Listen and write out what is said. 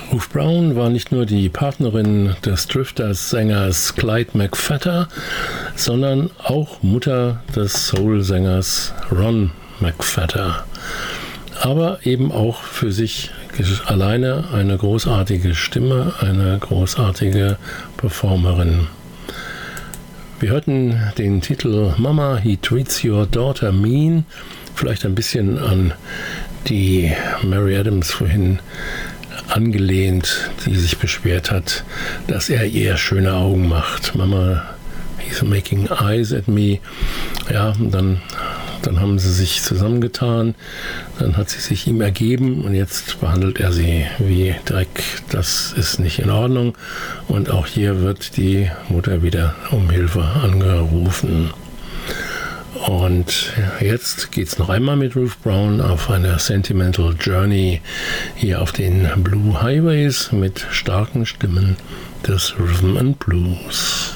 Ruth Brown war nicht nur die Partnerin des Drifters-Sängers Clyde McPhatter, sondern auch Mutter des Soul-Sängers Ron McPhatter. Aber eben auch für sich alleine eine großartige Stimme, eine großartige Performerin. Wir hörten den Titel Mama, He Treats Your Daughter Mean, vielleicht ein bisschen an die Mary Adams vorhin angelehnt, die sich beschwert hat, dass er ihr schöne Augen macht. Mama, he's making eyes at me. Ja, dann haben sie sich zusammengetan, dann hat sie sich ihm ergeben und jetzt behandelt er sie wie Dreck. Das ist nicht in Ordnung und auch hier wird die Mutter wieder um Hilfe angerufen. Und jetzt geht es noch einmal mit Ruth Brown auf eine Sentimental Journey hier auf den Blue Highways mit starken Stimmen des Rhythm and Blues.